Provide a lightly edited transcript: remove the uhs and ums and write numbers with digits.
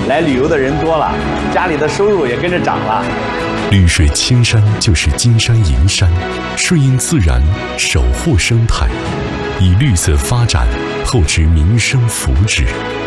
来旅游的人多了，家里的收入也跟着涨了。 绿水青山就是金山银山，顺应自然，守护生态，以绿色发展厚植民生福祉。